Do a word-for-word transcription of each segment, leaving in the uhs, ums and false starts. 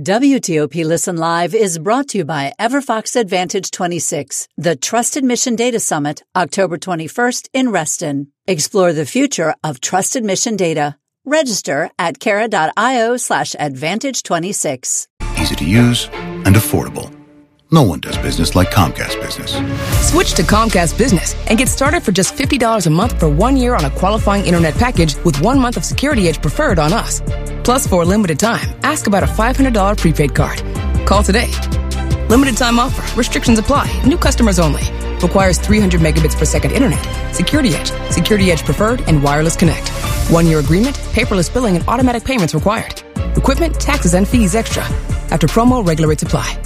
W T O P Listen Live is brought to you by EverFox Advantage twenty-six, the Trusted Mission Data Summit, October twenty-first in Reston. Explore the future of trusted mission data. Register at Kara.io slash Advantage 26. Easy to use and affordable. No one does business like Comcast Business. Switch to Comcast Business and get started for just fifty dollars a month for one year on a qualifying internet package with one month of Security Edge Preferred on us. Plus, for a limited time, ask about a five hundred dollars prepaid card. Call today. Limited time offer. Restrictions apply. New customers only. Requires three hundred megabits per second internet. Security Edge, Security Edge Preferred, and Wireless Connect. One-year agreement, paperless billing, and automatic payments required. Equipment, taxes, and fees extra. After promo, regular rates apply.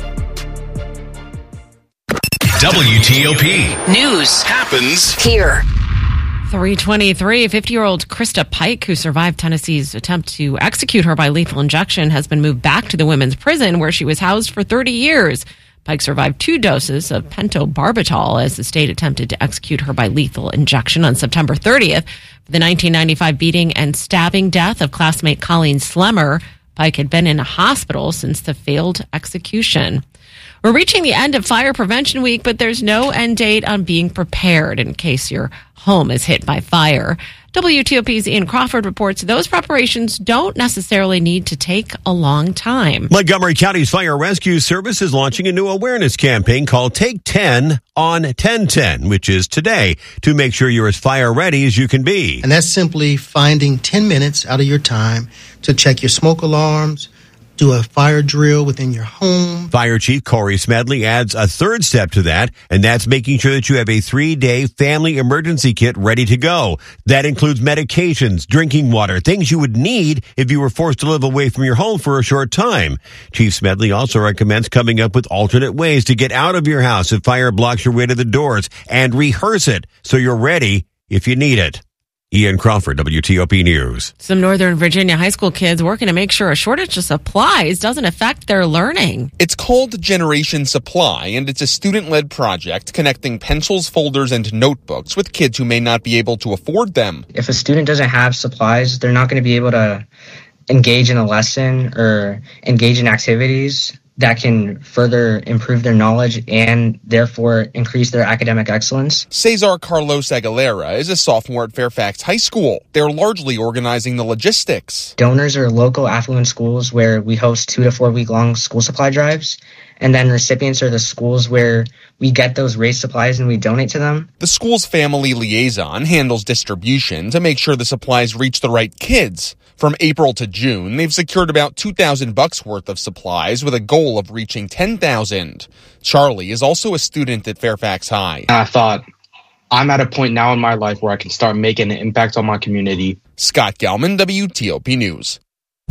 W T O P News happens here. three twenty-three, fifty-year-old Krista Pike, who survived Tennessee's attempt to execute her by lethal injection, has been moved back to the women's prison where she was housed for thirty years. Pike survived two doses of pentobarbital as the state attempted to execute her by lethal injection on September thirtieth. For the nineteen ninety-five beating and stabbing death of classmate Colleen Slemmer, Pike had been in a hospital since the failed execution. We're reaching the end of Fire Prevention Week, but there's no end date on being prepared in case your home is hit by fire. W T O P's Ian Crawford reports those preparations don't necessarily need to take a long time. Montgomery County's Fire Rescue Service is launching a new awareness campaign called Take ten on ten ten, which is today, to make sure you're as fire ready as you can be. And that's simply finding ten minutes out of your time to check your smoke alarms, do a fire drill within your home. Fire Chief Corey Smedley adds a third step to that, and that's making sure that you have a three-day family emergency kit ready to go. That includes medications, drinking water, things you would need if you were forced to live away from your home for a short time. Chief Smedley also recommends coming up with alternate ways to get out of your house if fire blocks your way to the doors, and rehearse it so you're ready if you need it. Ian Crawford, W T O P News. Some Northern Virginia high school kids working to make sure a shortage of supplies doesn't affect their learning. It's called Generation Supply, and it's a student-led project connecting pencils, folders, and notebooks with kids who may not be able to afford them. If a student doesn't have supplies, they're not going to be able to engage in a lesson or engage in activities that can further improve their knowledge and therefore increase their academic excellence. Cesar Carlos Aguilera is a sophomore at Fairfax High School. They're largely organizing the logistics. Donors are local affluent schools where we host two to four week long school supply drives. And then recipients are the schools where we get those race supplies and we donate to them. The school's family liaison handles distribution to make sure the supplies reach the right kids. From April to June, they've secured about two thousand bucks worth of supplies with a goal of reaching ten thousand. Charlie is also a student at Fairfax High. I thought, I'm at a point now in my life where I can start making an impact on my community. Scott Gelman, W T O P News.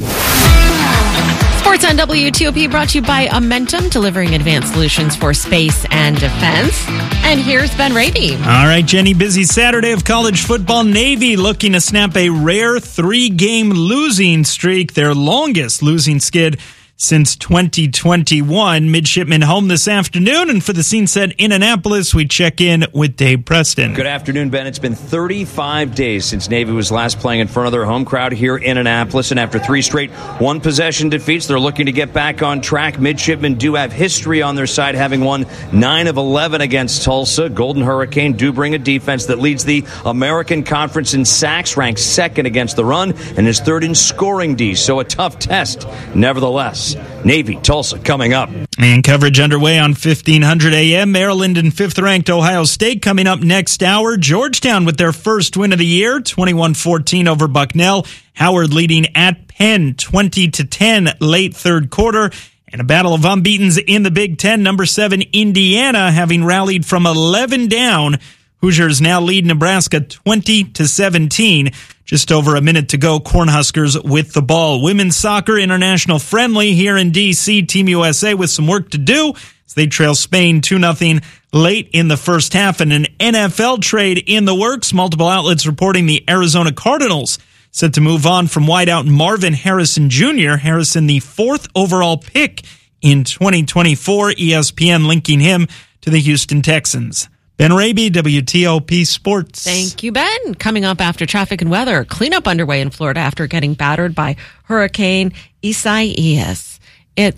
Sports on W T O P brought to you by Amentum, delivering advanced solutions for space and defense. And here's Ben Raby. All right, Jenny, busy Saturday of college football. Navy looking to snap a rare three-game losing streak, their longest losing skid since twenty twenty-one. Midshipmen home this afternoon, and for the Scene Set in Annapolis, we check in with Dave Preston. Good afternoon, Ben. It's been thirty-five days since Navy was last playing in front of their home crowd here in Annapolis, and after three straight one-possession defeats, they're looking to get back on track. Midshipmen do have history on their side, having won nine of eleven against Tulsa. Golden Hurricane do bring a defense that leads the American Conference in sacks, ranked second against the run, and is third in scoring D, so a tough test. Nevertheless, Navy, Tulsa, coming up. And coverage underway on fifteen hundred A M. Maryland and fifth-ranked Ohio State coming up next hour. Georgetown with their first win of the year, twenty-one fourteen over Bucknell. Howard leading at Penn, twenty to ten, late third quarter. And a battle of unbeatens in the Big Ten. Number seven, Indiana, having rallied from eleven down. Hoosiers now lead Nebraska twenty to seventeen. Just over a minute to go. Cornhuskers with the ball. Women's soccer international friendly here in D C. Team U S A with some work to do as they trail Spain two nothing late in the first half. And an N F L trade in the works. Multiple outlets reporting the Arizona Cardinals set to move on from wideout Marvin Harrison Junior Harrison, the fourth overall pick in twenty twenty-four. E S P N linking him to the Houston Texans. Ben Raby, W T O P Sports. Thank you, Ben. Coming up after traffic and weather, cleanup underway in Florida after getting battered by Hurricane Isaias.